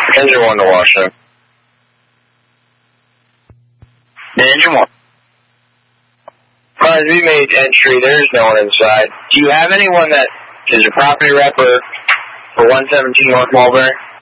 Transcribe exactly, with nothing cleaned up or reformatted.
Engine one to Washington. Engine one. As we made entry, there is no one inside. Do you have anyone that is a property rep for one seventeen North Mulberry?